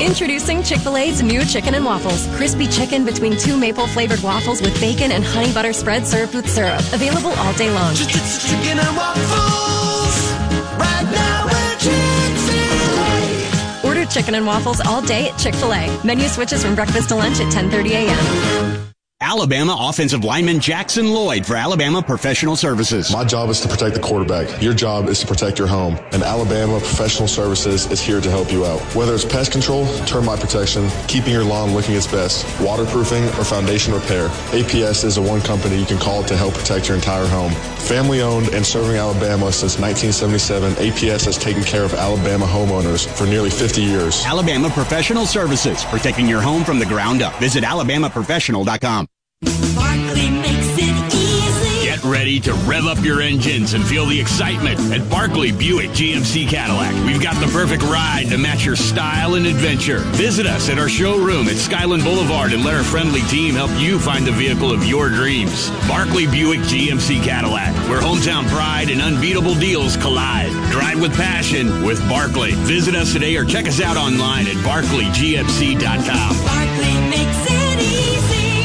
Introducing Chick-fil-A's new Chicken and Waffles. Crispy chicken between 2 maple-flavored waffles with bacon and honey butter spread served with syrup. Available all day long. Chicken and waffles. Right now at Chick-fil-A. Order Chicken and Waffles all day at Chick-fil-A. Menu switches from breakfast to lunch at 10:30 a.m. Alabama offensive lineman Jackson Lloyd for Alabama Professional Services. My job is to protect the quarterback. Your job is to protect your home. And Alabama Professional Services is here to help you out. Whether it's pest control, termite protection, keeping your lawn looking its best, waterproofing, or foundation repair, APS is the one company you can call to help protect your entire home. Family owned and serving Alabama since 1977, APS has taken care of Alabama homeowners for nearly 50 years. Alabama Professional Services, protecting your home from the ground up. Visit alabamaprofessional.com. Barkley makes it easy. Get ready to rev up your engines and feel the excitement at Barkley Buick GMC Cadillac. We've got the perfect ride to match your style and adventure. Visit us at our showroom at Skyland Boulevard and let our friendly team help you find the vehicle of your dreams. Barkley Buick GMC Cadillac, where hometown pride and unbeatable deals collide. Drive with passion with Barkley. Visit us today or check us out online at barkleygmc.com. Barkley makes it easy.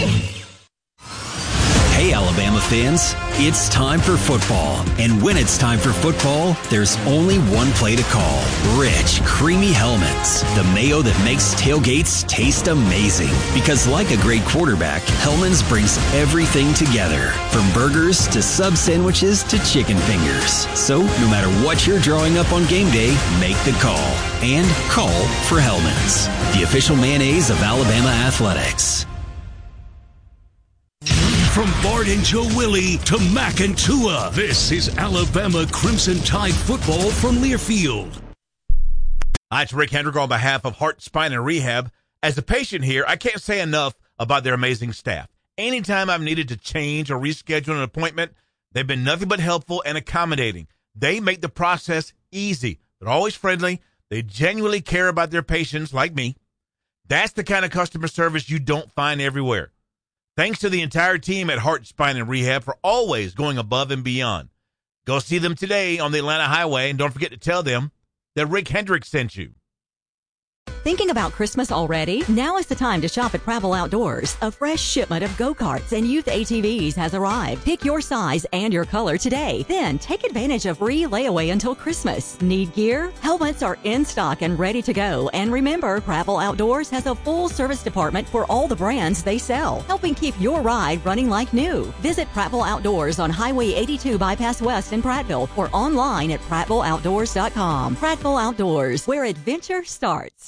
Hey, Alabama fans, it's time for football. And when it's time for football, there's only one play to call. Rich, creamy Hellman's, the mayo that makes tailgates taste amazing. Because like a great quarterback, Hellman's brings everything together. From burgers to sub sandwiches to chicken fingers. So no matter what you're drawing up on game day, make the call. And call for Hellman's, the official mayonnaise of Alabama athletics. From Bart and Joe Willie to Mac and Tua, this is Alabama Crimson Tide football from Learfield. Hi, it's Rick Hendrick on behalf of Heart, Spine, and Rehab. As a patient here, I can't say enough about their amazing staff. Anytime I've needed to change or reschedule an appointment, they've been nothing but helpful and accommodating. They make the process easy. They're always friendly. They genuinely care about their patients like me. That's the kind of customer service you don't find everywhere. Thanks to the entire team at Heart, Spine, and Rehab for always going above and beyond. Go see them today on the Atlanta Highway, and don't forget to tell them that Rick Hendrick sent you. Thinking about Christmas already? Now is the time to shop at Prattville Outdoors. A fresh shipment of go-karts and youth ATVs has arrived. Pick your size and your color today. Then take advantage of free layaway until Christmas. Need gear? Helmets are in stock and ready to go. And remember, Prattville Outdoors has a full service department for all the brands they sell, helping keep your ride running like new. Visit Prattville Outdoors on Highway 82 Bypass West in Prattville or online at prattvilleoutdoors.com. Prattville Outdoors, where adventure starts.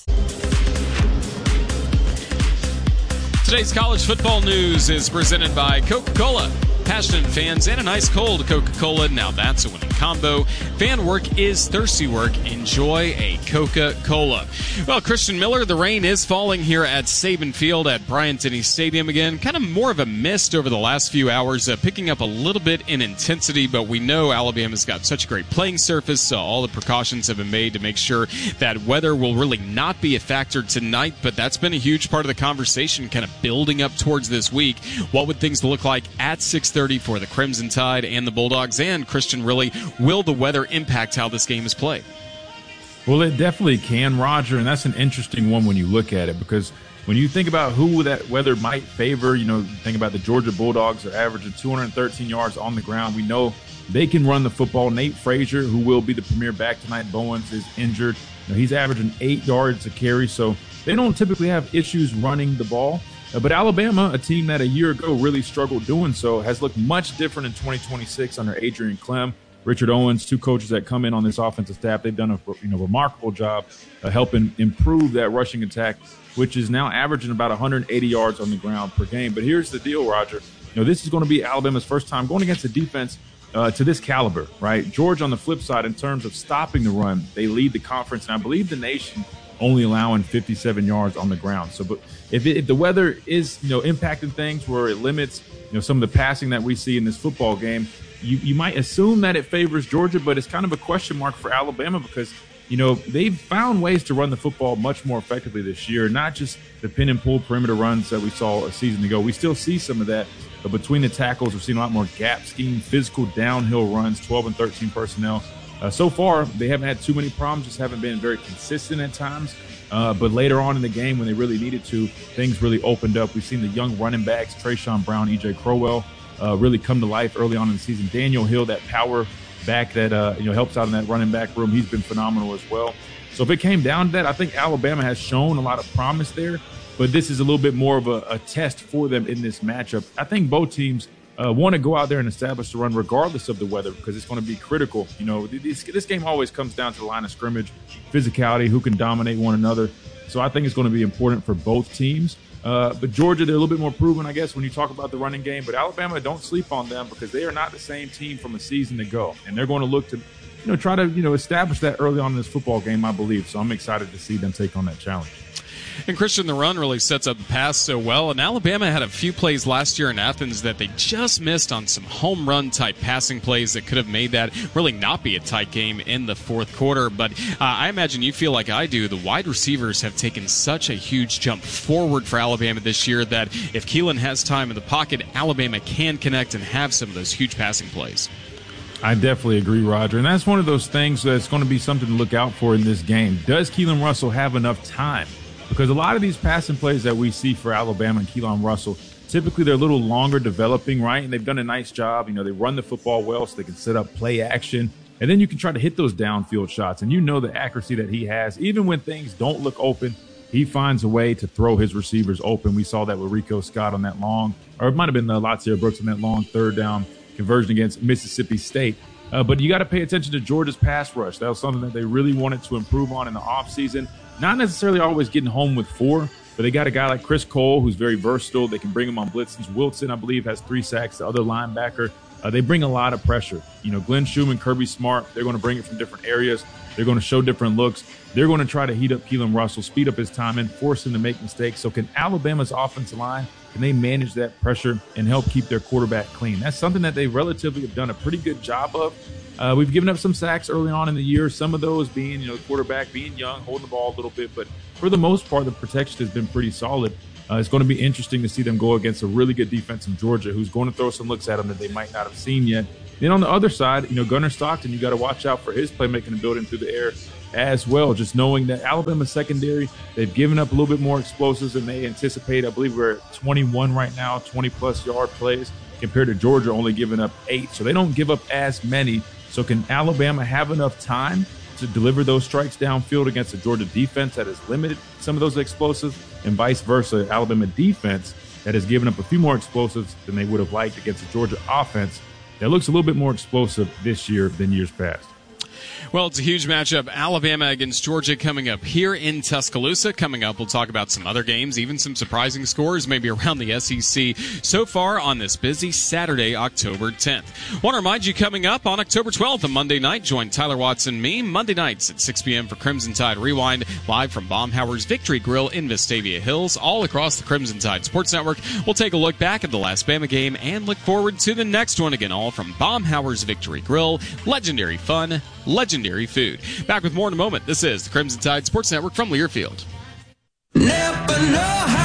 Today's college football news is presented by Coca-Cola. Passionate fans and an ice cold Coca-Cola. Now that's a winning combo. Fan work is thirsty work. Enjoy a Coca-Cola. Well, Christian Miller, the rain is falling here at Saban Field at Bryant-Denny Stadium again. Kind of more of a mist over the last few hours, picking up a little bit in intensity, but we know Alabama's got such a great playing surface, so all the precautions have been made to make sure that weather will really not be a factor tonight, but that's been a huge part of the conversation kind of building up towards this week. What would things look like at 6:30 for the Crimson Tide and the Bulldogs? And Christian, really, will the weather impact how this game is played? Well, it definitely can, Roger, and that's an interesting one when you look at it, because when you think about who that weather might favor, think about the Georgia Bulldogs are averaging 213 yards on the ground. We know they can run the football. Nate Frazier, who will be the premier back tonight, Bowens, is injured. He's averaging 8 yards a carry, so they don't typically have issues running the ball. But Alabama, a team that a year ago really struggled doing so, has looked much different in 2026 under Adrian Clem, Richard Owens, two coaches that come in on this offensive staff. They've done a remarkable job helping improve that rushing attack, which is now averaging about 180 yards on the ground per game. But here's the deal, Roger. This is going to be Alabama's first time going against a defense to this caliber, right? Georgia, on the flip side, in terms of stopping the run, they lead the conference, and I believe the nation, only allowing 57 yards on the ground. So, but if the weather is, impacting things where it limits, some of the passing that we see in this football game, you might assume that it favors Georgia, but it's kind of a question mark for Alabama because, they've found ways to run the football much more effectively this year, not just the pin and pull perimeter runs that we saw a season ago. We still see some of that, but between the tackles, we've seen a lot more gap scheme, physical downhill runs, 12 and 13 personnel. So far, they haven't had too many problems, just haven't been very consistent at times. But later on in the game, when they really needed to, things really opened up. We've seen the young running backs, Trayshawn Brown, E.J. Crowell, really come to life early on in the season. Daniel Hill, that power back that helps out in that running back room, he's been phenomenal as well. So if it came down to that, I think Alabama has shown a lot of promise there. But this is a little bit more of a test for them in this matchup. I think both teams want to go out there and establish the run regardless of the weather because it's going to be critical. This game always comes down to the line of scrimmage, physicality, who can dominate one another. So I think it's going to be important for both teams. But Georgia, they're a little bit more proven, I guess, when you talk about the running game. But Alabama, don't sleep on them because they are not the same team from a season ago. And they're going to look to try to establish that early on in this football game, I believe. So I'm excited to see them take on that challenge. And Christian, the run really sets up the pass so well. And Alabama had a few plays last year in Athens that they just missed on some home run type passing plays that could have made that really not be a tight game in the fourth quarter. But I imagine you feel like I do. The wide receivers have taken such a huge jump forward for Alabama this year that if Keelan has time in the pocket, Alabama can connect and have some of those huge passing plays. I definitely agree, Roger. And that's one of those things that's going to be something to look out for in this game. Does Keelan Russell have enough time? Because a lot of these passing plays that we see for Alabama and Keelan Russell, typically they're a little longer developing, right? And they've done a nice job. They run the football well so they can set up play action. And then you can try to hit those downfield shots. And the accuracy that he has. Even when things don't look open, he finds a way to throw his receivers open. We saw that with Rico Scott on that long, or it might have been Latzir Brooks on that long third down conversion against Mississippi State. But you got to pay attention to Georgia's pass rush. That was something that they really wanted to improve on in the offseason. Not necessarily always getting home with 4, but they got a guy like Chris Cole who's very versatile. They can bring him on blitzes. Wilson, I believe, has 3 sacks. The other linebacker, they bring a lot of pressure. Glenn Schumann, Kirby Smart, they're going to bring it from different areas. They're going to show different looks. They're going to try to heat up Keelan Russell, speed up his time, and force him to make mistakes. So can Alabama's offensive line, can they manage that pressure and help keep their quarterback clean? That's something that they relatively have done a pretty good job of. We've given up some sacks early on in the year, some of those being, the quarterback being young, holding the ball a little bit. But for the most part, the protection has been pretty solid. It's going to be interesting to see them go against a really good defense in Georgia who's going to throw some looks at them that they might not have seen yet. Then on the other side, Gunnar Stockton, you got to watch out for his playmaking and building through the air as well. Just knowing that Alabama secondary, they've given up a little bit more explosives than they anticipate. I believe we're at 21 right now, 20-plus yard plays, compared to Georgia only giving up 8. So they don't give up as many. So can Alabama have enough time to deliver those strikes downfield against a Georgia defense that has limited some of those explosives, and vice versa, Alabama defense that has given up a few more explosives than they would have liked against a Georgia offense that looks a little bit more explosive this year than years past? Well, it's a huge matchup. Alabama against Georgia coming up here in Tuscaloosa. Coming up, we'll talk about some other games, even some surprising scores maybe around the SEC so far on this busy Saturday, October 10th. Want to remind you, coming up on October 12th, a Monday night, join Tyler Watson and me Monday nights at 6 p.m. for Crimson Tide Rewind, live from Baumhower's Victory Grill in Vestavia Hills, all across the Crimson Tide Sports Network. We'll take a look back at the last Bama game and look forward to the next one again, all from Baumhower's Victory Grill. Legendary fun, legendary food. Back with more in a moment. This is the Crimson Tide Sports Network from Learfield. Never know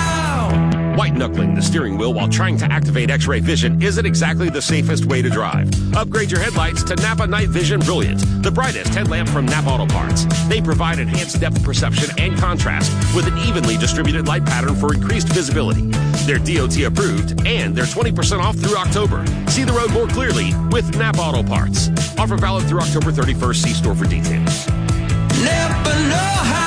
how. White-knuckling the steering wheel while trying to activate X-ray vision isn't exactly the safest way to drive. Upgrade your headlights to Napa Night Vision Brilliant, the brightest headlamp from Napa Auto Parts. They provide enhanced depth perception and contrast with an evenly distributed light pattern for increased visibility. They're DOT approved, and they're 20% off through October. See the road more clearly with Napa Auto Parts. Offer valid through October 31st. See store for details. Never know how.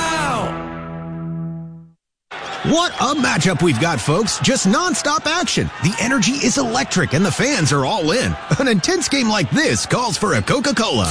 What a matchup we've got, folks. Just nonstop action. The energy is electric and the fans are all in. An intense game like this calls for a Coca-Cola.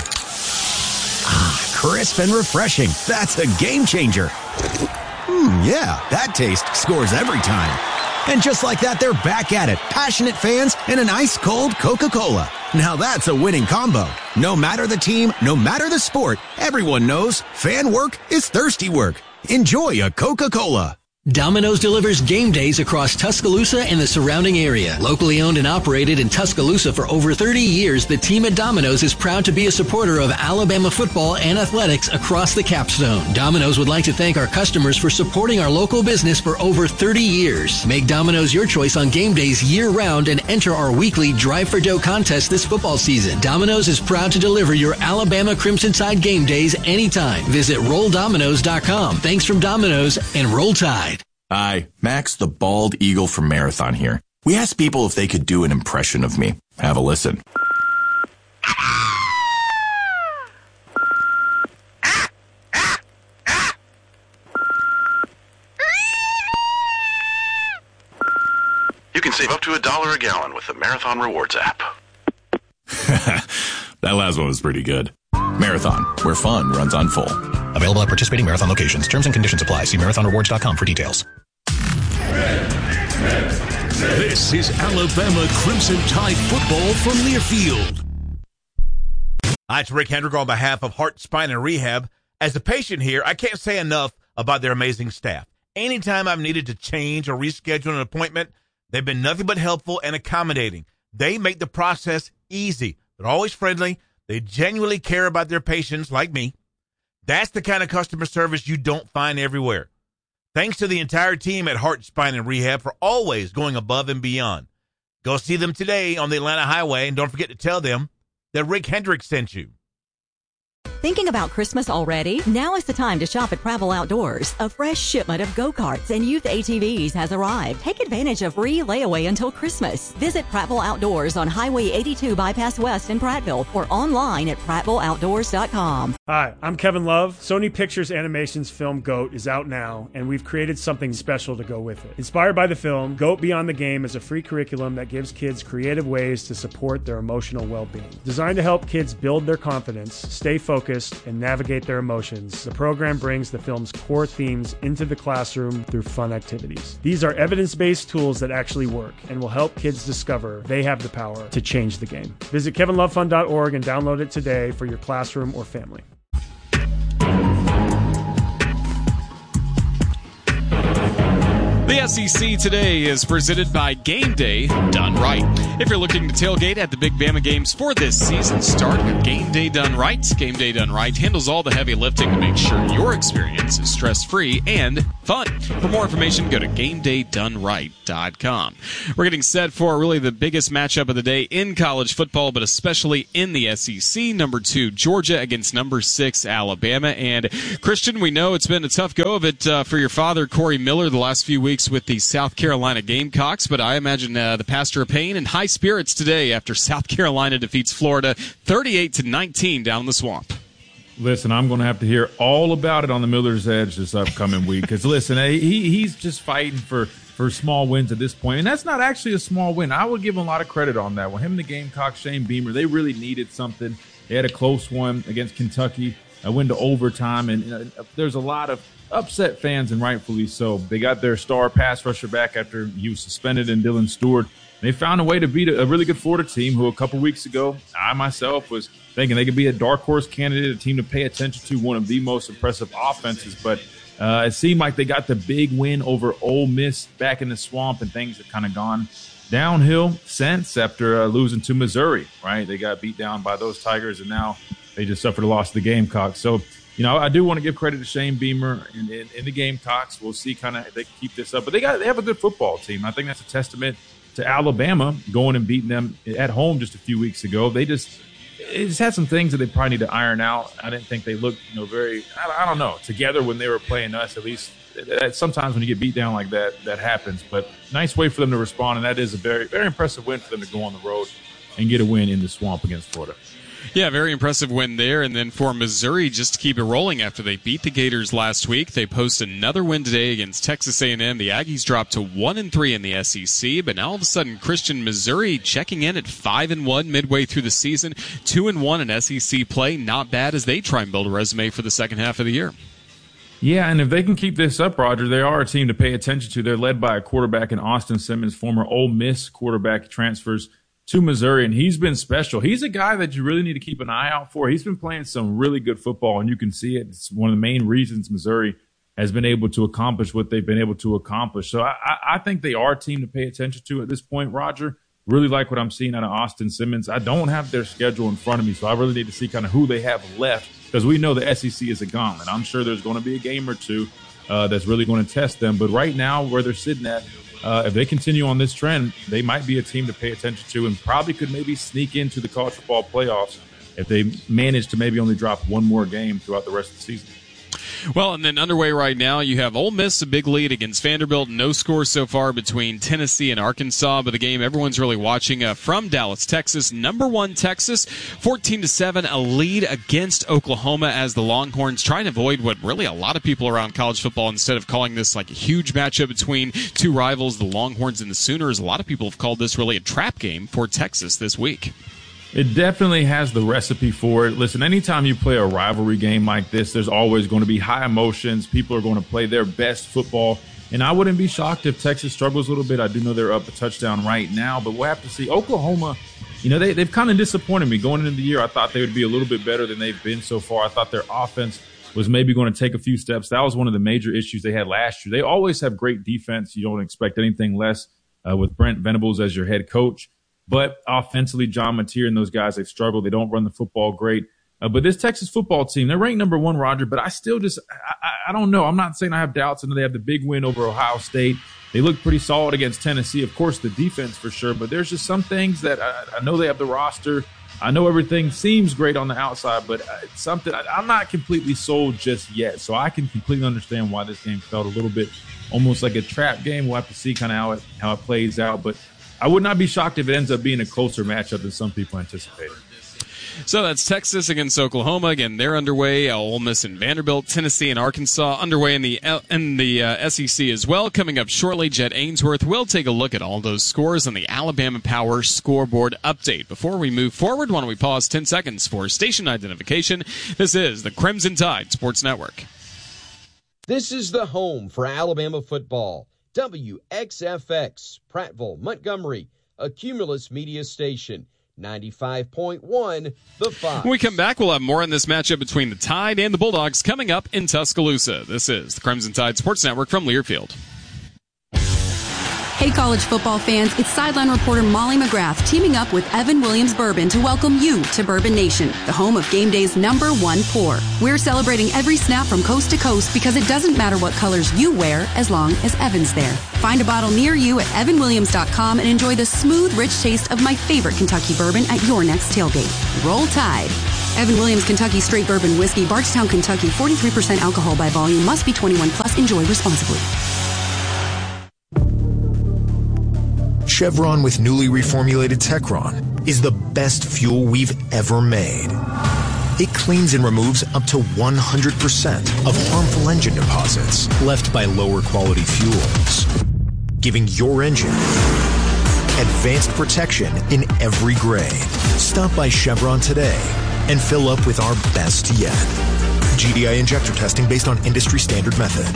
Crisp and refreshing. That's a game changer. Yeah, that taste scores every time. And just like that, they're back at it. Passionate fans and an ice-cold Coca-Cola. Now that's a winning combo. No matter the team, no matter the sport, everyone knows fan work is thirsty work. Enjoy a Coca-Cola. Domino's delivers game days across Tuscaloosa and the surrounding area. Locally owned and operated in Tuscaloosa for over 30 years, the team at Domino's is proud to be a supporter of Alabama football and athletics across the Capstone. Domino's would like to thank our customers for supporting our local business for over 30 years. Make Domino's your choice on game days year-round and enter our weekly Drive for Dough contest this football season. Domino's is proud to deliver your Alabama Crimson Tide game days anytime. Visit RollDominoes.com. Thanks from Domino's and Roll Tide. Hi, Max the Bald Eagle from Marathon here. We asked people if they could do an impression of me. Have a listen. You can save up to $1 a gallon with the Marathon Rewards app. That last one was pretty good. Marathon, where fun runs on full. Available at participating Marathon locations. Terms and conditions apply. See marathonrewards.com for details. This is Alabama Crimson Tide football from Learfield. Hi, it's Rick Hendrick on behalf of Heart, Spine, and Rehab. As a patient here, I can't say enough about their amazing staff. Anytime I've needed to change or reschedule an appointment, they've been nothing but helpful and accommodating. They make the process easy. They're always friendly. They genuinely care about their patients like me. That's the kind of customer service you don't find everywhere. Thanks to the entire team at Heart, Spine, and Rehab for always going above and beyond. Go see them today on the Atlanta Highway, and don't forget to tell them that Rick Hendrick sent you. Thinking about Christmas already? Now is the time to shop at Prattville Outdoors. A fresh shipment of go-karts and youth ATVs has arrived. Take advantage of free layaway until Christmas. Visit Prattville Outdoors on Highway 82 Bypass West in Prattville or online at prattvilleoutdoors.com. Hi, I'm Kevin Love. Sony Pictures Animation's film GOAT is out now, and we've created something special to go with it. Inspired by the film, GOAT Beyond the Game is a free curriculum that gives kids creative ways to support their emotional well-being. Designed to help kids build their confidence, stay focused, and navigate their emotions, the program brings the film's core themes into the classroom through fun activities. These are evidence-based tools that actually work and will help kids discover they have the power to change the game. Visit kevinlovefund.org and download it today for your classroom or family. The SEC today is presented by Game Day Done Right. If you're looking to tailgate at the Big Bama games for this season, start with Game Day Done Right. Game Day Done Right handles all the heavy lifting to make sure your experience is stress-free and fun. For more information, go to GameDayDoneRight.com. We're getting set for really the biggest matchup of the day in college football, but especially in the SEC. Number 2, Georgia against number 6, Alabama. And Christian, we know it's been a tough go of it for your father, Corey Miller, the last few weeks with the South Carolina Gamecocks, but I imagine the pastor of pain and high spirits today after South Carolina defeats Florida 38-19 down in the Swamp. Listen, I'm going to have to hear all about it on the Miller's Edge this upcoming week because, listen, he's just fighting for small wins at this point, and that's not actually a small win. I would give him a lot of credit on that one. Him and the Gamecocks, Shane Beamer, they really needed something. They had a close one against Kentucky, a win to overtime, and there's a lot of upset fans, and rightfully so. They got their star pass rusher back after he was suspended, and Dylan Stewart. They found a way to beat a really good Florida team who a couple weeks ago, I myself was thinking they could be a dark horse candidate, a team to pay attention to, one of the most impressive offenses. But it seemed like they got the big win over Ole Miss back in the Swamp, and things have kind of gone downhill since after losing to Missouri, right? They got beat down by those Tigers, and now they just suffered a loss to the Gamecocks. So, I do want to give credit to Shane Beamer in the Gamecocks. We'll see kind of if they can keep this up. But they have a good football team. I think that's a testament to Alabama going and beating them at home just a few weeks ago. They just had some things that they probably need to iron out. I didn't think they looked, very, I don't know, together when they were playing us. At least sometimes when you get beat down like that happens. But nice way for them to respond, and that is a very, very impressive win for them to go on the road and get a win in the Swamp against Florida. Yeah, very impressive win there. And then for Missouri, just to keep it rolling after they beat the Gators last week, they post another win today against Texas A&M. The Aggies dropped to 1-3 in the SEC, but now all of a sudden Christian Missouri checking in at 5-1 midway through the season, 2-1 in SEC play. Not bad as they try and build a resume for the second half of the year. Yeah, and if they can keep this up, Roger, they are a team to pay attention to. They're led by a quarterback in Austin Simmons, former Ole Miss quarterback, transfers to Missouri, and he's been special. He's a guy that you really need to keep an eye out for. He's been playing some really good football, and you can see it. It's one of the main reasons Missouri has been able to accomplish what they've been able to accomplish. So I think they are a team to pay attention to at this point, Roger. Really like what I'm seeing out of Austin Simmons. I don't have their schedule in front of me, so I really need to see kind of who they have left, because we know the SEC is a gauntlet. I'm sure there's going to be a game or two that's really going to test them. But right now, where they're sitting at, if they continue on this trend, they might be a team to pay attention to and probably could maybe sneak into the college football playoffs if they manage to maybe only drop one more game throughout the rest of the season. Well, and then underway right now, you have Ole Miss, a big lead against Vanderbilt. No score so far between Tennessee and Arkansas, but the game everyone's really watching from Dallas, Texas. Number 1 Texas, 14-7, a lead against Oklahoma as the Longhorns try and avoid what really a lot of people around college football, instead of calling this like a huge matchup between two rivals, the Longhorns and the Sooners, a lot of people have called this really a trap game for Texas this week. It definitely has the recipe for it. Listen, anytime you play a rivalry game like this, there's always going to be high emotions. People are going to play their best football. And I wouldn't be shocked if Texas struggles a little bit. I do know they're up a touchdown right now, but we'll have to see. Oklahoma, they've kind of disappointed me. Going into the year, I thought they would be a little bit better than they've been so far. I thought their offense was maybe going to take a few steps. That was one of the major issues they had last year. They always have great defense. You don't expect anything less with Brent Venables as your head coach. But offensively, John Mateer and those guys, they've struggled. They don't run the football great. But this Texas football team, they're ranked number 1, Roger, but I still I don't know. I'm not saying I have doubts. I know they have the big win over Ohio State. They look pretty solid against Tennessee. Of course, the defense for sure, but there's just some things that I know they have the roster. I know everything seems great on the outside, but it's something I'm not completely sold just yet. So I can completely understand why this game felt a little bit almost like a trap game. We'll have to see kind of how it plays out, but I would not be shocked if it ends up being a closer matchup than some people anticipated. So that's Texas against Oklahoma. Again, they're underway. Ole Miss and Vanderbilt, Tennessee and Arkansas underway in the SEC as well. Coming up shortly, Jet Ainsworth will take a look at all those scores on the Alabama Power Scoreboard Update. Before we move forward, why don't we pause 10 seconds for station identification? This is the Crimson Tide Sports Network. This is the home for Alabama football. WXFX, Prattville, Montgomery, a Cumulus media station, 95.1, The Fox. When we come back, we'll have more on this matchup between the Tide and the Bulldogs coming up in Tuscaloosa. This is the Crimson Tide Sports Network from Learfield. Hey, college football fans, it's sideline reporter Molly McGrath teaming up with Evan Williams Bourbon to welcome you to Bourbon Nation, the home of game day's #1 pour. We're celebrating every snap from coast to coast because it doesn't matter what colors you wear as long as Evan's there. Find a bottle near you at evanwilliams.com and enjoy the smooth, rich taste of my favorite Kentucky bourbon at your next tailgate. Roll Tide. Evan Williams Kentucky Straight Bourbon Whiskey, Bardstown, Kentucky, 43% alcohol by volume, must be 21 plus, enjoy responsibly. Chevron with newly reformulated Techron is the best fuel we've ever made. It cleans and removes up to 100% of harmful engine deposits left by lower quality fuels, giving your engine advanced protection in every grade. Stop by Chevron today and fill up with our best yet. GDI injector testing based on industry standard method.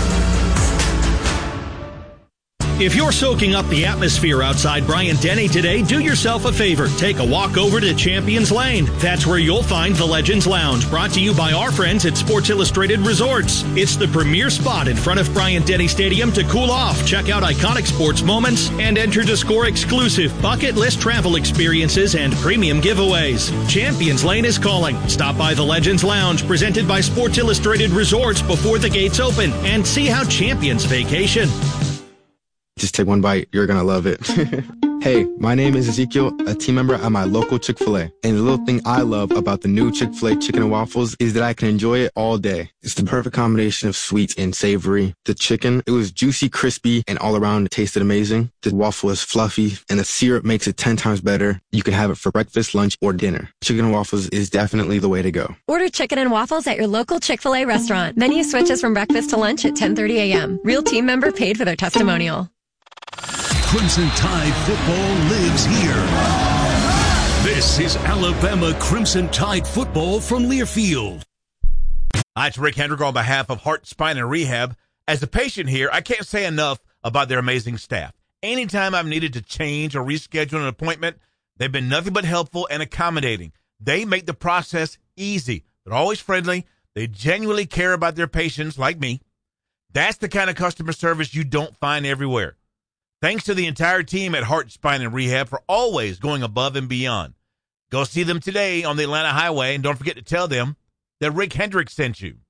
If you're soaking up the atmosphere outside Bryant-Denny today, do yourself a favor. Take a walk over to Champions Lane. That's where you'll find the Legends Lounge, brought to you by our friends at Sports Illustrated Resorts. It's the premier spot in front of Bryant-Denny Stadium to cool off, check out iconic sports moments, and enter to score exclusive bucket list travel experiences and premium giveaways. Champions Lane is calling. Stop by the Legends Lounge, presented by Sports Illustrated Resorts, before the gates open, and see how champions vacation. Just take one bite. You're going to love it. Hey, my name is Ezekiel, a team member at my local Chick-fil-A. And the little thing I love about the new Chick-fil-A chicken and waffles is that I can enjoy it all day. It's the perfect combination of sweet and savory. The chicken, it was juicy, crispy, and all around it tasted amazing. The waffle is fluffy, and the syrup makes it 10 times better. You can have it for breakfast, lunch, or dinner. Chicken and waffles is definitely the way to go. Order chicken and waffles at your local Chick-fil-A restaurant. Menu switches from breakfast to lunch at 10:30 a.m. Real team member paid for their testimonial. Crimson Tide football lives here. This is Alabama Crimson Tide football from Learfield. Hi, it's Rick Hendrick on behalf of Heart, Spine, and Rehab. As a patient here, I can't say enough about their amazing staff. Anytime I've needed to change or reschedule an appointment, they've been nothing but helpful and accommodating. They make the process easy. They're always friendly. They genuinely care about their patients like me. That's the kind of customer service you don't find everywhere. Thanks to the entire team at Heart, Spine, and Rehab for always going above and beyond. Go see them today on the Atlanta Highway, and don't forget to tell them that Rick Hendricks sent you.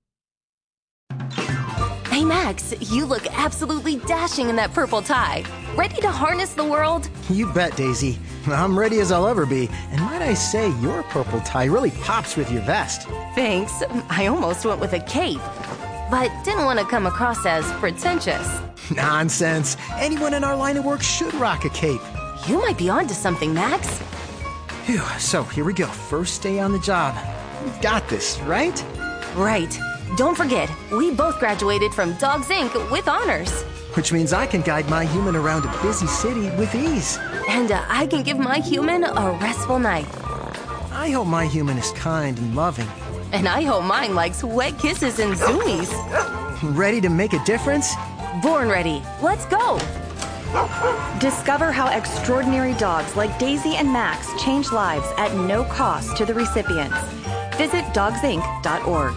Hey, Max, you look absolutely dashing in that purple tie. Ready to harness the world? You bet, Daisy. I'm ready as I'll ever be. And might I say, your purple tie really pops with your vest. Thanks. I almost went with a cape, but didn't want to come across as pretentious. Nonsense. Anyone in our line of work should rock a cape. You might be onto something, Max. Phew, so here we go. First day on the job. We've got this, right? Right. Don't forget, we both graduated from Dogs Inc. with honors. Which means I can guide my human around a busy city with ease. And I can give my human a restful night. I hope my human is kind and loving. And I hope mine likes wet kisses and zoomies. Ready to make a difference? Born ready. Let's go. Discover how extraordinary dogs like Daisy and Max change lives at no cost to the recipients. Visit dogsinc.org.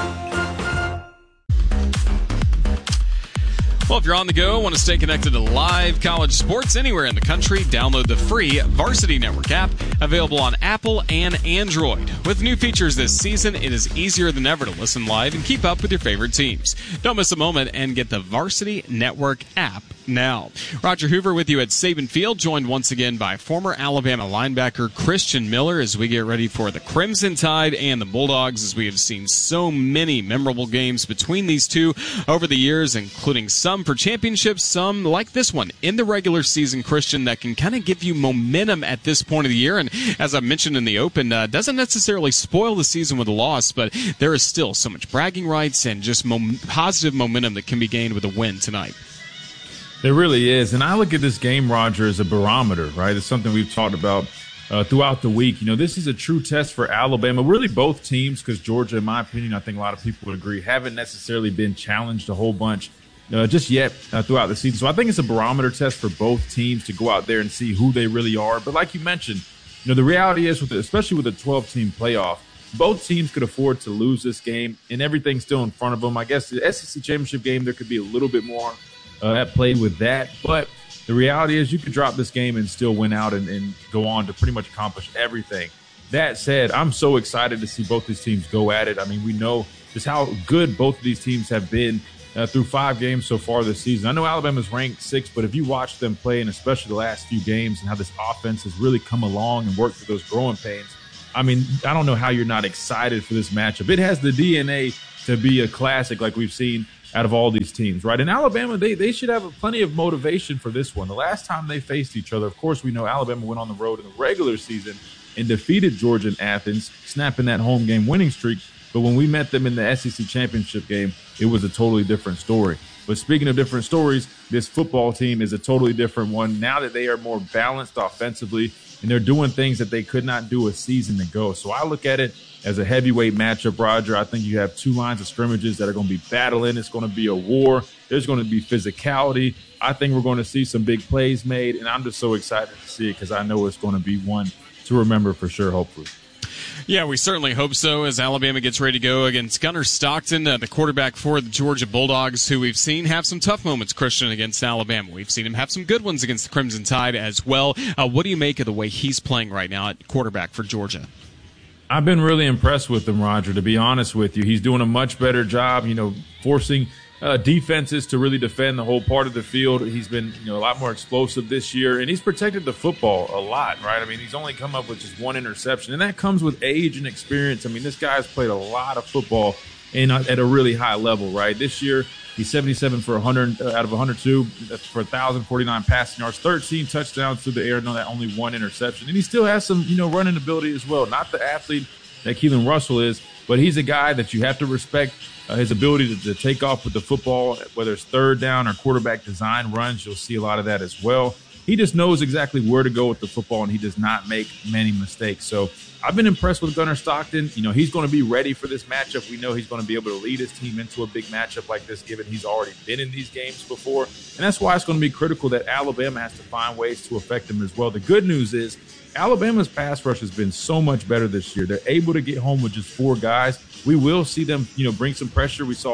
Well, if you're on the go, want to stay connected to live college sports anywhere in the country, download the free Varsity Network app, available on Apple and Android. With new features this season, it is easier than ever to listen live and keep up with your favorite teams. Don't miss a moment and get the Varsity Network app now. Roger Hoover with you at Saban Field, joined once again by former Alabama linebacker Christian Miller as we get ready for the Crimson Tide and the Bulldogs, as we have seen so many memorable games between these two over the years, including some for championships, some like this one in the regular season, Christian, that can kind of give you momentum at this point of the year. And as I mentioned in the open, doesn't necessarily spoil the season with a loss, but there is still so much bragging rights and just positive momentum that can be gained with a win tonight. There really is. And I look at this game, Roger, as a barometer, right? It's something we've talked about throughout the week. You know, this is a true test for Alabama, really both teams, because Georgia, in my opinion, I think a lot of people would agree, haven't necessarily been challenged a whole bunch just yet throughout the season. So I think it's a barometer test for both teams to go out there and see who they really are. But like you mentioned, you know, the reality is, especially with a 12-team playoff, both teams could afford to lose this game, and everything's still in front of them. I guess the SEC championship game, there could be a little bit more at play with that. But the reality is you could drop this game and still win out and go on to pretty much accomplish everything. That said, I'm so excited to see both these teams go at it. I mean, we know just how good both of these teams have been through 5 games so far this season. I know Alabama's ranked 6th, but if you watch them play, and especially the last few games and how this offense has really come along and worked through those growing pains, I mean, I don't know how you're not excited for this matchup. It has the DNA to be a classic like we've seen out of all these teams, right? And Alabama, they should have plenty of motivation for this one. The last time they faced each other, of course, we know Alabama went on the road in the regular season and defeated Georgia in Athens, snapping that home game winning streak. But when we met them in the SEC championship game, it was a totally different story. But speaking of different stories, this football team is a totally different one now that they are more balanced offensively, and they're doing things that they could not do a season ago. So I look at it as a heavyweight matchup, Roger. I think you have 2 lines of scrimmages that are going to be battling. It's going to be a war. There's going to be physicality. I think we're going to see some big plays made, and I'm just so excited to see it because I know it's going to be one to remember for sure, hopefully. Yeah, we certainly hope so as Alabama gets ready to go against Gunnar Stockton, the quarterback for the Georgia Bulldogs, who we've seen have some tough moments, Christian, against Alabama. We've seen him have some good ones against the Crimson Tide as well. What do you make of the way he's playing right now at quarterback for Georgia? I've been really impressed with him, Roger, to be honest with you. He's doing a much better job, forcing defenses to really defend the whole part of the field. He's been, a lot more explosive this year, and he's protected the football a lot, right? I mean, he's only come up with just 1 interception, and that comes with age and experience. I mean, this guy's played a lot of football at a really high level, right? This year, he's 77 for 100 out of 102 for 1,049 passing yards, 13 touchdowns through the air, that only 1 interception. And he still has some, running ability as well. Not the athlete that Keelan Russell is, but he's a guy that you have to respect. His ability to take off with the football, whether it's third down or quarterback design runs, you'll see a lot of that as well. He just knows exactly where to go with the football, and he does not make many mistakes. So I've been impressed with Gunnar Stockton. He's going to be ready for this matchup. We know he's going to be able to lead his team into a big matchup like this, given he's already been in these games before. And that's why it's going to be critical that Alabama has to find ways to affect him as well. The good news is Alabama's pass rush has been so much better this year. They're able to get home with just 4 guys. We will see them, bring some pressure. We saw,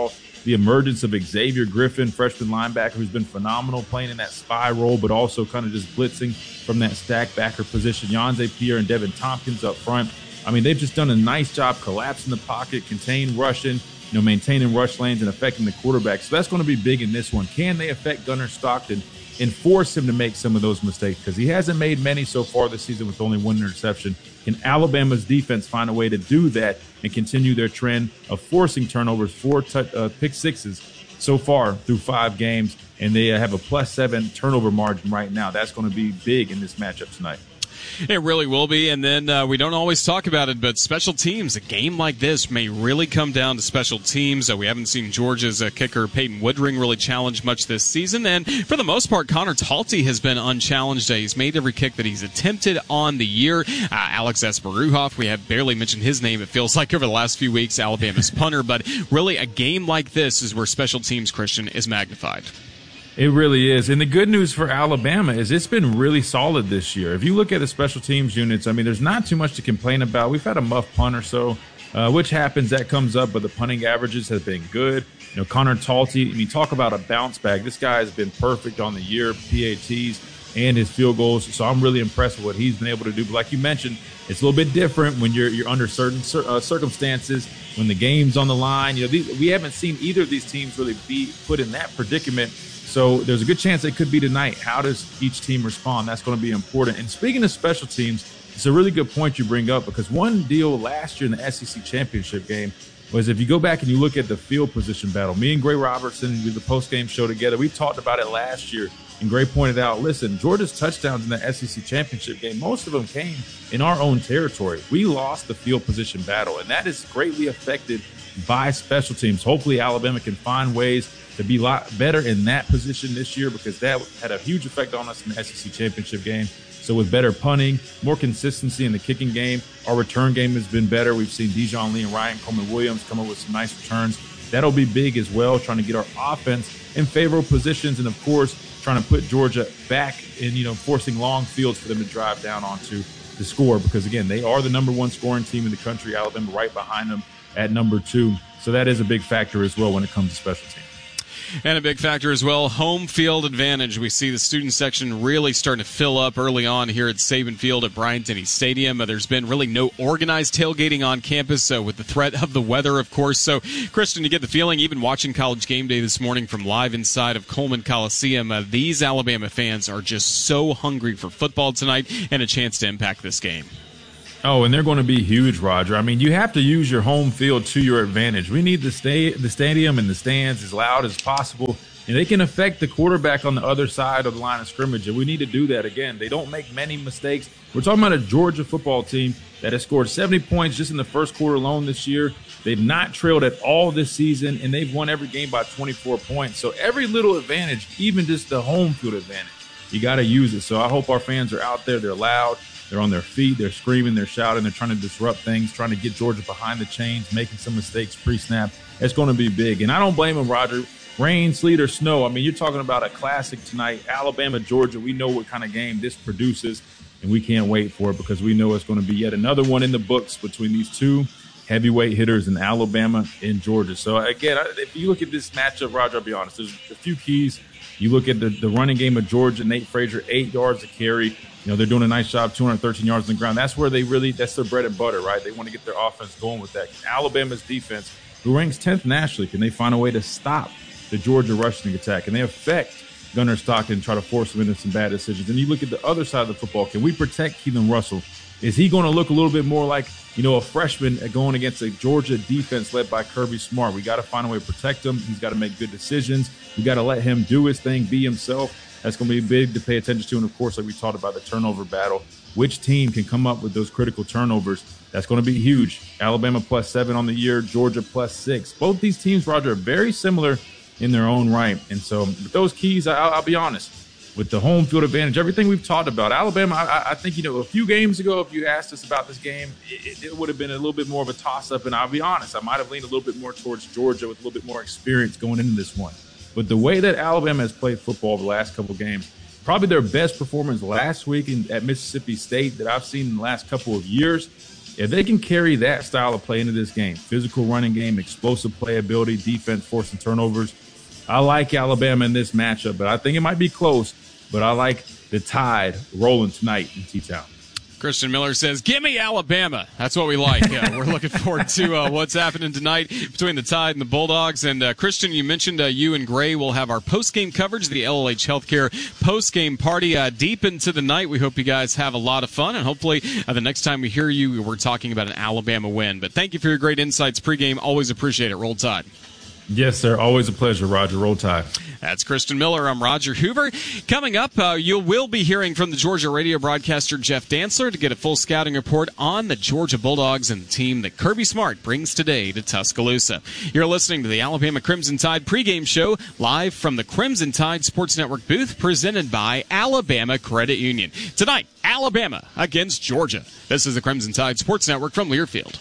the emergence of Xavier Griffin, freshman linebacker, who's been phenomenal playing in that spy role, but also kind of just blitzing from that stack backer position. Yonze Pierre and Devin Tompkins up front. I mean, they've just done a nice job collapsing the pocket, contain rushing, maintaining rush lanes and affecting the quarterback. So that's going to be big in this one. Can they affect Gunnar Stockton and force him to make some of those mistakes? Because he hasn't made many so far this season with only one interception. Can Alabama's defense find a way to do that and continue their trend of forcing turnovers, 4 pick sixes so far through 5 games, and they have a +7 turnover margin right now? That's going to be big in this matchup tonight. It really will be, and then we don't always talk about it, but special teams, a game like this may really come down to special teams. We haven't seen Georgia's kicker Peyton Woodring really challenge much this season, and for the most part, Connor Talty has been unchallenged. He's made every kick that he's attempted on the year. Alex Esperuhoff, we have barely mentioned his name, it feels like, over the last few weeks, Alabama's punter, but really a game like this is where special teams, Christian, is magnified. It really is. And the good news for Alabama is it's been really solid this year. If you look at the special teams units, I mean, there's not too much to complain about. We've had a muff punt or so, which happens, that comes up, but the punting averages have been good. Connor Talty, and you talk about a bounce back. This guy has been perfect on the year, PATs and his field goals. So I'm really impressed with what he's been able to do. But like you mentioned, it's a little bit different when you're under certain circumstances, when the game's on the line. We haven't seen either of these teams really be put in that predicament. So there's a good chance it could be tonight. How does each team respond? That's going to be important. And speaking of special teams, it's a really good point you bring up, because one deal last year in the SEC championship game was, if you go back and you look at the field position battle, me and Gray Robertson, we did the post-game show together. We talked about it last year, and Gray pointed out, listen, Georgia's touchdowns in the SEC championship game, most of them came in our own territory. We lost the field position battle, and that is greatly affected by special teams. Hopefully Alabama can find ways to be a lot better in that position this year, because that had a huge effect on us in the SEC championship game. So with better punting, more consistency in the kicking game, our return game has been better. We've seen Dijon Lee and Ryan Coleman-Williams come up with some nice returns. That'll be big as well, trying to get our offense in favorable positions, and of course, trying to put Georgia back in, forcing long fields for them to drive down onto the score, because again, they are the #1 scoring team in the country. Alabama right behind them at number 2. So that is a big factor as well when it comes to special teams. And a big factor as well, home field advantage. We see the student section really starting to fill up early on here at Saban Field at Bryant-Denny Stadium. There's been really no organized tailgating on campus with the threat of the weather, of course. So, Kristen, you get the feeling, even watching College Game Day this morning from live inside of Coleman Coliseum, these Alabama fans are just so hungry for football tonight and a chance to impact this game. Oh, and they're going to be huge, Roger. I mean, you have to use your home field to your advantage. We need the stadium and the stands as loud as possible, and they can affect the quarterback on the other side of the line of scrimmage, and we need to do that. Again, they don't make many mistakes. We're talking about a Georgia football team that has scored 70 points just in the first quarter alone this year. They've not trailed at all this season, and they've won every game by 24 points. So every little advantage, even just the home field advantage, you got to use it. So I hope our fans are out there. They're loud. They're on their feet. They're screaming. They're shouting. They're trying to disrupt things, trying to get Georgia behind the chains, making some mistakes pre-snap. It's going to be big. And I don't blame them, Roger. Rain, sleet, or snow. I mean, you're talking about a classic tonight. Alabama, Georgia. We know what kind of game this produces, and we can't wait for it, because we know it's going to be yet another one in the books between these two heavyweight hitters in Alabama and Georgia. So, again, if you look at this matchup, Roger, I'll be honest, there's a few keys. You look at the running game of Georgia, Nate Frazier, 8 yards a carry. They're doing a nice job, 213 yards on the ground. That's where that's their bread and butter, right? They want to get their offense going with that. Alabama's defense, who ranks 10th nationally, can they find a way to stop the Georgia rushing attack? Can they affect Gunnar Stockton and try to force him into some bad decisions? And you look at the other side of the football. Can we protect Keelan Russell? Is he going to look a little bit more like, a freshman going against a Georgia defense led by Kirby Smart? We got to find a way to protect him. He's got to make good decisions. We got to let him do his thing, be himself. That's going to be big to pay attention to. And, of course, like we talked about, the turnover battle. Which team can come up with those critical turnovers? That's going to be huge. Alabama +7 on the year, Georgia +6. Both these teams, Roger, are very similar in their own right. And so with those keys, I'll be honest, with the home field advantage, everything we've talked about, Alabama, I think, a few games ago, if you asked us about this game, it would have been a little bit more of a toss-up. And I'll be honest, I might have leaned a little bit more towards Georgia with a little bit more experience going into this one. But the way that Alabama has played football the last couple of games, probably their best performance last week at Mississippi State that I've seen in the last couple of years. if they can carry that style of play into this game, physical running game, explosive playability, defense forcing turnovers, I like Alabama in this matchup, but I think it might be close, but I like the Tide rolling tonight in T-Town. Christian Miller says, give me Alabama. That's what we like. We're looking forward to what's happening tonight between the Tide and the Bulldogs. And Christian, you mentioned you and Gray will have our post-game coverage, the LLH Healthcare post-game party deep into the night. We hope you guys have a lot of fun, and hopefully the next time we hear you, we're talking about an Alabama win. But thank you for your great insights pregame. Always appreciate it. Roll Tide. Yes, sir. Always a pleasure, Roger. Roll Tide. That's Christian Miller. I'm Roger Hoover. Coming up, you will be hearing from the Georgia radio broadcaster Jeff Dantzler to get a full scouting report on the Georgia Bulldogs and the team that Kirby Smart brings today to Tuscaloosa. You're listening to the Alabama Crimson Tide pregame show live from the Crimson Tide Sports Network booth presented by Alabama Credit Union. Tonight, Alabama against Georgia. This is the Crimson Tide Sports Network from Learfield.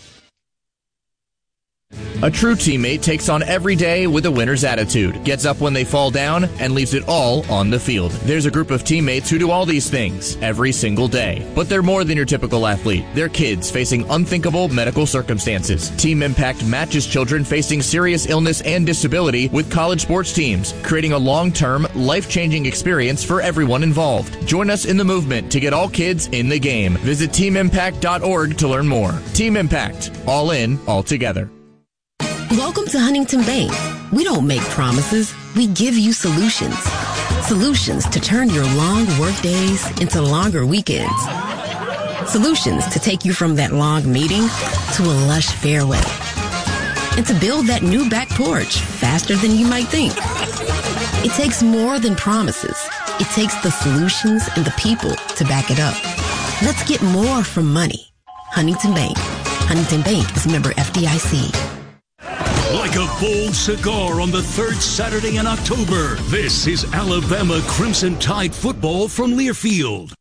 A true teammate takes on every day with a winner's attitude, gets up when they fall down, and leaves it all on the field. There's a group of teammates who do all these things every single day. But they're more than your typical athlete. They're kids facing unthinkable medical circumstances. Team Impact matches children facing serious illness and disability with college sports teams, creating a long-term, life-changing experience for everyone involved. Join us in the movement to get all kids in the game. Visit teamimpact.org to learn more. Team Impact. All in, all together. Welcome to Huntington Bank. We don't make promises, we give you solutions. Solutions to turn your long work days into longer weekends. Solutions to take you from that long meeting to a lush fairway. And to build that new back porch faster than you might think. It takes more than promises. It takes the solutions and the people to back it up. Let's get more from money. Huntington Bank. Huntington Bank is a member FDIC. Like a bold cigar on the third Saturday in October, this is Alabama Crimson Tide football from Learfield.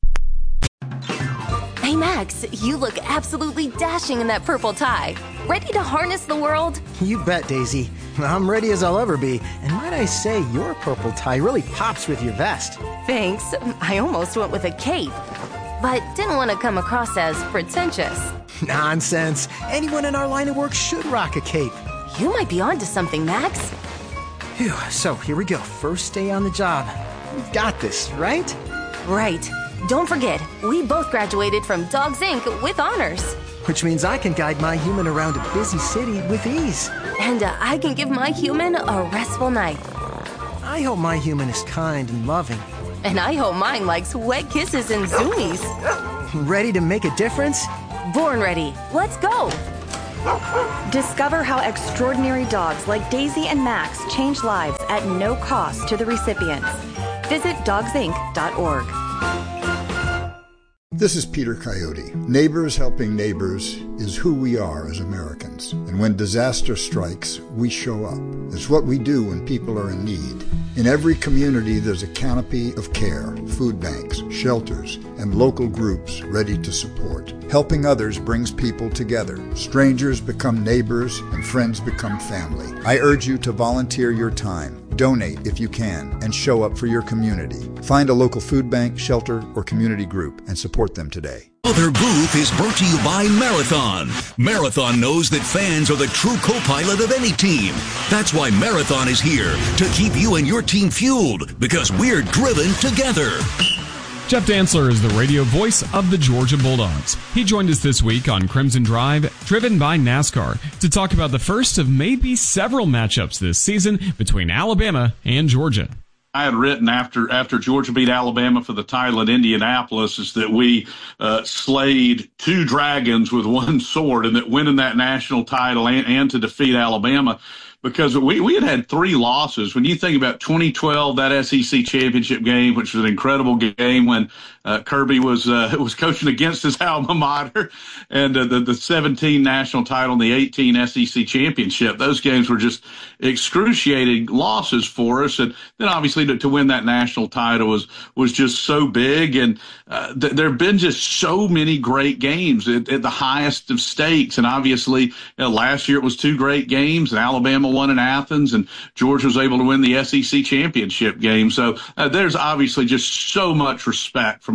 Hey, Max, you look absolutely dashing in that purple tie. Ready to harness the world? You bet, Daisy. I'm ready as I'll ever be. And might I say, your purple tie really pops with your vest. Thanks. I almost went with a cape, but didn't want to come across as pretentious. Nonsense. Anyone in our line of work should rock a cape. You might be onto something, Max. Phew, so here we go. First day on the job. We've got this, right? Right. Don't forget, we both graduated from Dogs Inc. with honors. Which means I can guide my human around a busy city with ease. And I can give my human a restful night. I hope my human is kind and loving. And I hope mine likes wet kisses and zoomies. Ready to make a difference? Born ready. Let's go. Discover how extraordinary dogs like Daisy and Max change lives at no cost to the recipients. Visit dogsinc.org. This is Peter Coyote. Neighbors helping neighbors is who we are as Americans. And when disaster strikes, we show up. It's what we do when people are in need. In every community, there's a canopy of care, food banks, shelters, and local groups ready to support. Helping others brings people together. Strangers become neighbors, and friends become family. I urge you to volunteer your time. Donate if you can, and show up for your community. Find a local food bank, shelter, or community group, and support them today. Other Booth is brought to you by Marathon. Marathon knows that fans are the true co-pilot of any team. That's why Marathon is here, to keep you and your team fueled, because we're driven together. Jeff Dantzler is the radio voice of the Georgia Bulldogs. He joined us this week on Crimson Drive, driven by NASCAR, to talk about the first of maybe several matchups this season between Alabama and Georgia. I had written after Georgia beat Alabama for the title at Indianapolis is that we slayed two dragons with one sword, and that winning that national title and to defeat Alabama, because we had three losses. When you think about 2012, that SEC championship game, which was an incredible game when Kirby was coaching against his alma mater, and the 17 national title and the 18 SEC championship, those games were just excruciating losses for us. And then obviously to win that national title was just so big. And there have been just so many great games at the highest of stakes. And obviously last year it was two great games, and Alabama won in Athens, and Georgia was able to win the SEC championship game. So there's obviously just so much respect from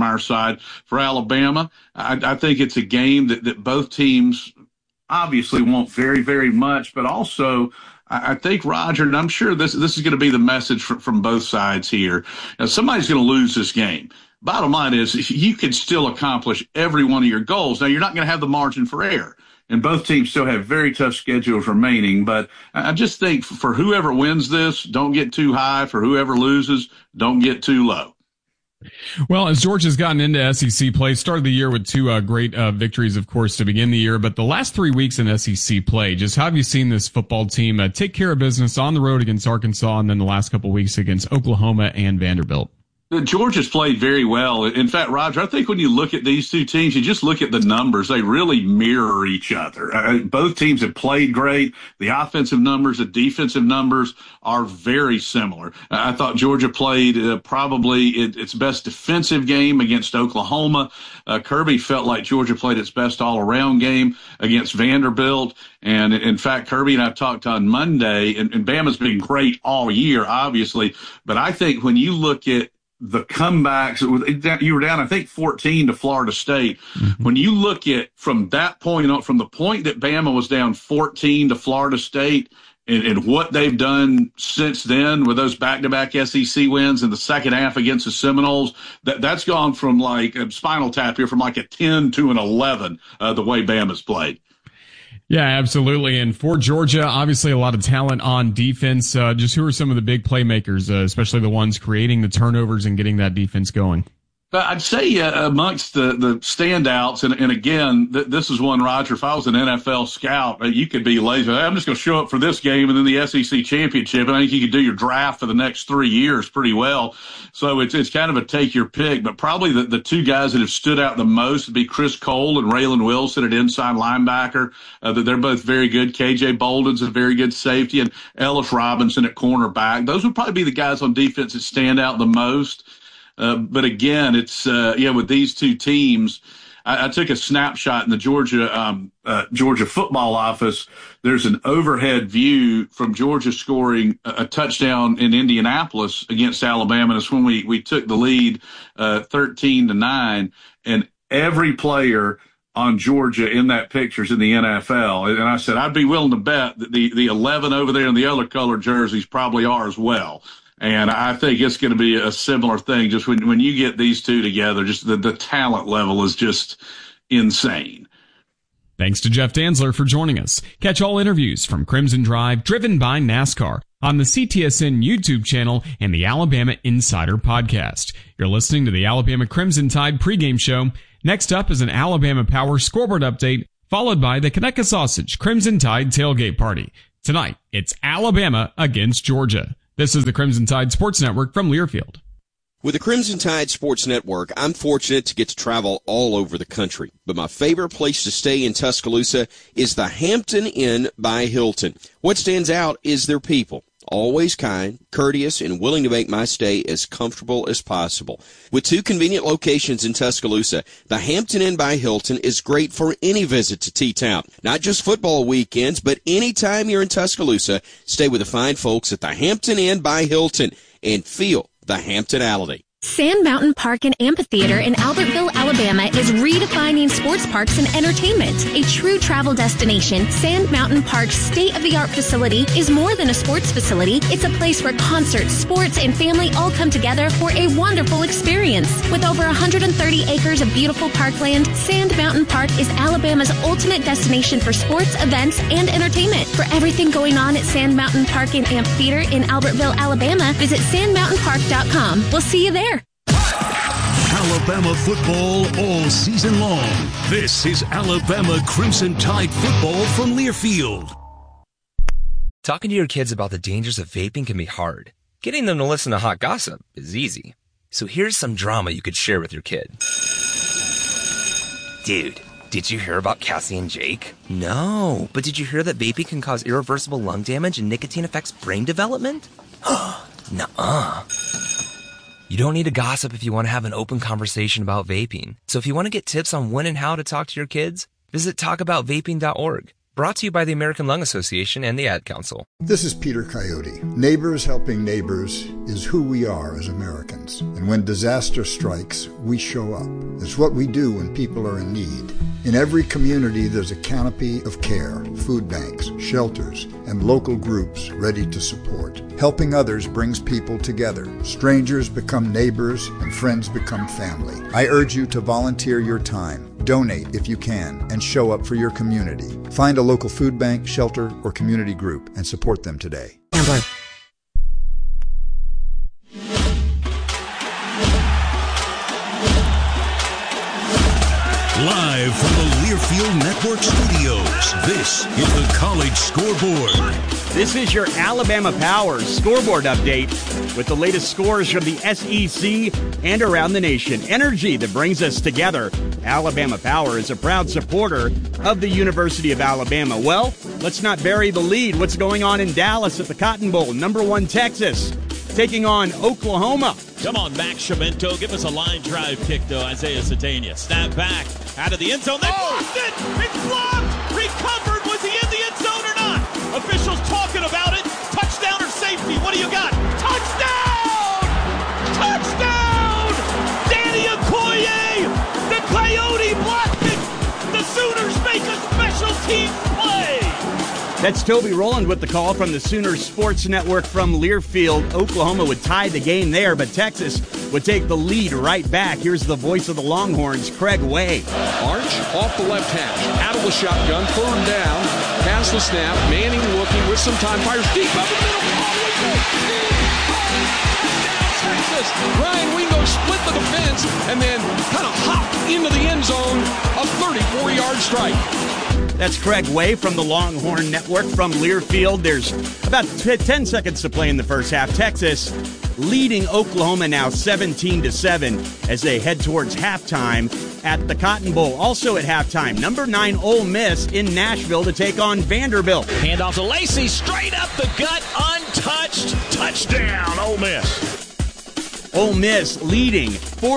our side. For Alabama, I think it's a game that both teams obviously want very, very much, but also I think, Roger, and I'm sure this is going to be the message from both sides here. Now, somebody's going to lose this game. Bottom line is you can still accomplish every one of your goals. Now, you're not going to have the margin for error, and both teams still have very tough schedules remaining. But I just think for whoever wins this, don't get too high. For whoever loses, don't get too low. Well, as Georgia's gotten into SEC play, started the year with two great victories, of course, to begin the year. But the last 3 weeks in SEC play, just how have you seen this football team take care of business on the road against Arkansas and then the last couple of weeks against Oklahoma and Vanderbilt? Georgia's played very well. In fact, Roger, I think when you look at these two teams, you just look at the numbers. They really mirror each other. Both teams have played great. The offensive numbers, the defensive numbers are very similar. I thought Georgia played probably its best defensive game against Oklahoma. Kirby felt like Georgia played its best all-around game against Vanderbilt. And in fact, Kirby and I talked on Monday, and Bama's been great all year, obviously. But I think when you look at the comebacks, you were down, I think, 14 to Florida State. Mm-hmm. When you look at from that point on, from the point that Bama was down 14 to Florida State and what they've done since then with those back-to-back SEC wins in the second half against the Seminoles, that's gone from like a Spinal Tap here, from like a 10 to an 11, the way Bama's played. Yeah, absolutely. And for Georgia, obviously a lot of talent on defense. Just who are some of the big playmakers, especially the ones creating the turnovers and getting that defense going? I'd say amongst the standouts, and again, this is one, Roger, if I was an NFL scout, you could be lazy. I'm just going to show up for this game and then the SEC championship. And I think you could do your draft for the next 3 years pretty well. So it's kind of a take your pick. But probably the two guys that have stood out the most would be Chris Cole and Raylan Wilson at inside linebacker. They're both very good. KJ Bolden's a very good safety, and Ellis Robinson at cornerback. Those would probably be the guys on defense that stand out the most. But again, it's, with these two teams, I took a snapshot in the Georgia football office. There's an overhead view from Georgia scoring a touchdown in Indianapolis against Alabama. It's when we took the lead, 13-9, and every player on Georgia in that picture is in the NFL. And I said, I'd be willing to bet that the 11 over there in the other colored jerseys probably are as well. And I think it's going to be a similar thing. Just when you get these two together, just the talent level is just insane. Thanks to Jeff Danzler for joining us. Catch all interviews from Crimson Drive, driven by NASCAR, on the CTSN YouTube channel and the Alabama Insider podcast. You're listening to the Alabama Crimson Tide pregame show. Next up is an Alabama Power scoreboard update, followed by the Conecuh Sausage Crimson Tide tailgate party. Tonight, it's Alabama against Georgia. This is the Crimson Tide Sports Network from Learfield. With the Crimson Tide Sports Network, I'm fortunate to get to travel all over the country. But my favorite place to stay in Tuscaloosa is the Hampton Inn by Hilton. What stands out is their people. Always kind, courteous, and willing to make my stay as comfortable as possible. With 2 convenient locations in Tuscaloosa, the Hampton Inn by Hilton is great for any visit to T-Town. Not just football weekends, but anytime you're in Tuscaloosa, stay with the fine folks at the Hampton Inn by Hilton and feel the Hamptonality. Sand Mountain Park and Amphitheater in Albertville, Alabama is redefining sports parks and entertainment. A true travel destination, Sand Mountain Park's state-of-the-art facility is more than a sports facility. It's a place where concerts, sports, and family all come together for a wonderful experience. With over 130 acres of beautiful parkland, Sand Mountain Park is Alabama's ultimate destination for sports, events, and entertainment. For everything going on at Sand Mountain Park and Amphitheater in Albertville, Alabama, visit sandmountainpark.com. We'll see you there. Alabama football all season long. This is Alabama Crimson Tide football from Learfield. Talking to your kids about the dangers of vaping can be hard. Getting them to listen to hot gossip is easy. So here's some drama you could share with your kid. Dude, did you hear about Cassie and Jake? No, but did you hear that vaping can cause irreversible lung damage and nicotine affects brain development? Nuh-uh. You don't need to gossip if you want to have an open conversation about vaping. So if you want to get tips on when and how to talk to your kids, visit talkaboutvaping.org. Brought to you by the American Lung Association and the Ad Council. This is Peter Coyote. Neighbors helping neighbors is who we are as Americans. And when disaster strikes, we show up. It's what we do when people are in need. In every community, there's a canopy of care, food banks, shelters, and local groups ready to support. Helping others brings people together. Strangers become neighbors, and friends become family. I urge you to volunteer your time. Donate if you can, and show up for your community. Find a local food bank, shelter, or community group and support them today. Live from the Learfield Network studios, this is the College Scoreboard. This is your Alabama Power scoreboard update with the latest scores from the SEC and around the nation. Energy that brings us together. Alabama Power is a proud supporter of the University of Alabama. Well, let's not bury the lead. What's going on in Dallas at the Cotton Bowl? Number 1 Texas taking on Oklahoma. Come on, Max Schiavento. Give us a line drive kick, though. Isaiah Satania. Snap back out of the end zone. They blocked it. It's blocked. Recovered. Was he in the end zone or not? Officials talking about it. Touchdown or safety? What do you got? Touchdown! Touchdown! Danny Okoye! The Coyote blocked it. The Sooners make a special team play. That's Toby Rowland with the call from the Sooners Sports Network from Learfield. Oklahoma would tie the game there, but Texas would take the lead right back. Here's the voice of the Longhorns, Craig Way. Arch off the left hash, out of the shotgun, third down, pass the snap, Manning looking with some time, fires deep up the middle, Texas. Ryan Wingo split the defense and then kind of hopped into the end zone, a 34-yard strike. That's Craig Way from the Longhorn Network from Learfield. There's about 10 seconds to play in the first half. Texas leading Oklahoma now 17-7 as they head towards halftime at the Cotton Bowl. Also at halftime, number 9 Ole Miss in Nashville to take on Vanderbilt. Handoff to Lacey, straight up the gut, untouched. Touchdown, Ole Miss. Ole Miss leading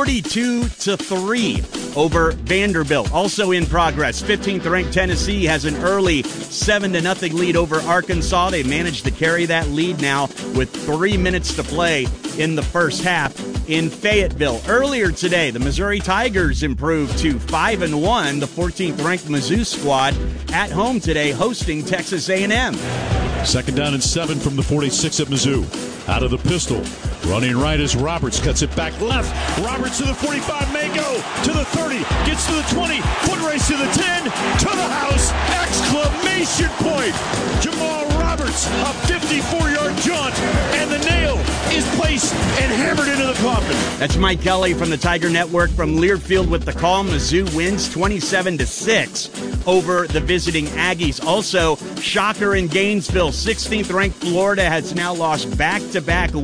42-3 over Vanderbilt. Also in progress, 15th-ranked Tennessee has an early 7-0 lead over Arkansas. They managed to carry that lead now with 3 minutes to play in the first half in Fayetteville. Earlier today, the Missouri Tigers improved to 5-1. The 14th-ranked Mizzou squad at home today hosting Texas A&M. 2nd down and 7 from the 46 at Mizzou. Out of the pistol. Running right as Roberts cuts it back left. Roberts to the 45, may go to the 30, gets to the 20, foot race to the 10, to the house, exclamation point. Jamal Roberts, a 54-yard jaunt, and the nail is placed and hammered into the coffin. That's Mike Kelly from the Tiger Network from Learfield with the call. Mizzou wins 27-6 over the visiting Aggies. Also, shocker in Gainesville, 16th-ranked Florida has now lost back-to-back